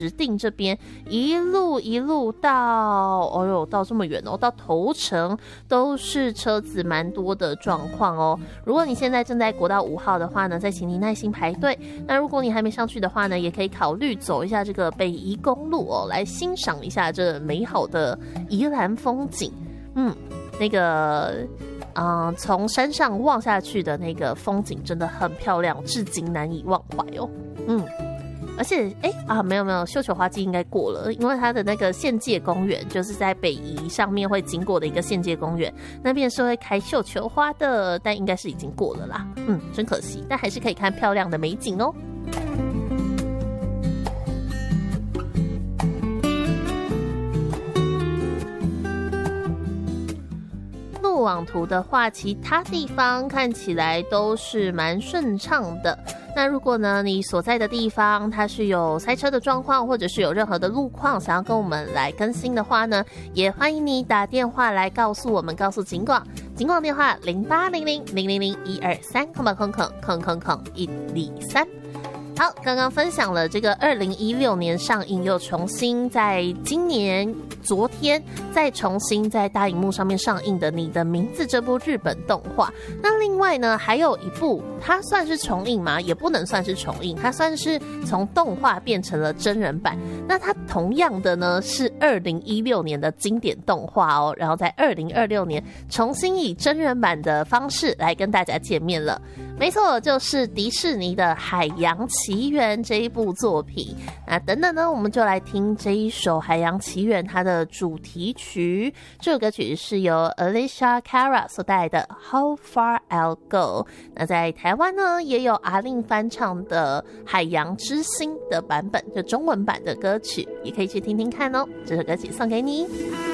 石碇这边一路到这么远哦，到头城都是车子蛮多的状况哦。如果你现在正在国道5号的话呢，再请你耐心排队。那如果你还没上去的话呢，也可以考虑走一下这个北宜公路哦，来欣赏一下这美好的宜兰风景。那个从山上望下去的那个风景真的很漂亮，至今难以忘怀哦。而且没有，绣球花季应该过了，因为它的那个县界公园就是在北宜上面会经过的一个县界公园，那边是会开绣球花的，但应该是已经过了啦。真可惜，但还是可以看漂亮的美景哦。路网图的话，其他地方看起来都是蛮顺畅的。那如果呢，你所在的地方它是有塞车的状况，或者是有任何的路况想要跟我们来更新的话呢，也欢迎你打电话来告诉我们，告诉警广电话0800000123123。好，刚刚分享了这个2016年上映，又重新在今年昨天再重新在大荧幕上面上映的《你的名字》这部日本动画。那另外呢，还有一部，它算是重映吗？也不能算是重映，它算是从动画变成了真人版。那它同样的呢，是2016年的经典动画哦，然后在2026年重新以真人版的方式来跟大家见面了。没错，就是迪士尼的《海洋奇缘》这一部作品。那等等呢，我们就来听这一首《海洋奇缘》它的主题曲。这首歌曲是由 Alicia Cara 所带来的 How Far I'll Go。那在台湾呢，也有阿令翻唱的《海洋之心》的版本，就中文版的歌曲，也可以去听听看哦。这首歌曲送给你。